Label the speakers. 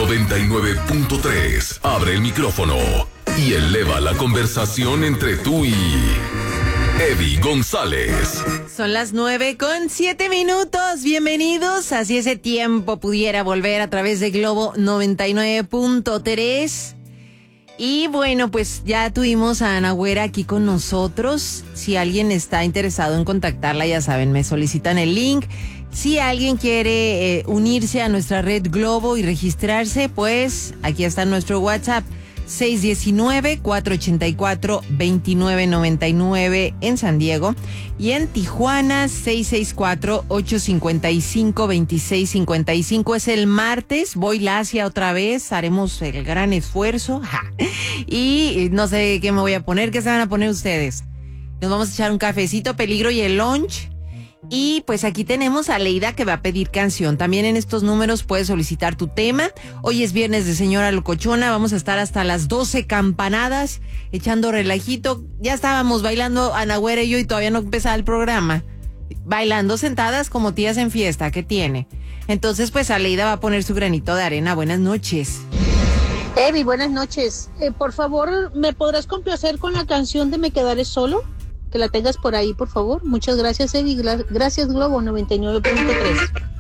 Speaker 1: 99.3. Abre el micrófono y eleva la conversación entre tú y Eddie González.
Speaker 2: Son las 9:07. Bienvenidos. Así ese tiempo pudiera volver a través de Globo 99.3. Y bueno, pues ya tuvimos a Ana Güera aquí con nosotros. Si alguien está interesado en contactarla, ya saben, me solicitan el link. Si alguien quiere unirse a nuestra red Globo y registrarse, pues aquí está nuestro WhatsApp. 619-484-2999 en San Diego y en Tijuana 664-855-2655. Es el martes, voy Lacia otra vez, haremos el gran esfuerzo. Y no sé qué me voy a poner, ¿qué se van a poner ustedes? Nos vamos a echar un cafecito, peligro y el lunch. Y pues aquí tenemos a Leida que va a pedir canción. También en estos números puedes solicitar tu tema. Hoy es viernes de Señora Locochona. Vamos a estar hasta las 12 campanadas, echando relajito. Ya estábamos bailando Ana Güera y yo y todavía no empezaba el programa. Bailando sentadas como tías en fiesta. ¿Qué tiene? Entonces pues Aleida va a poner su granito de arena. Buenas noches.
Speaker 3: Evi, buenas noches. Por favor, ¿me podrás complacer con la canción de Me Quedaré Solo? Que la tengas por ahí, por favor. Muchas gracias, Evi. Gracias, Globo 99.3.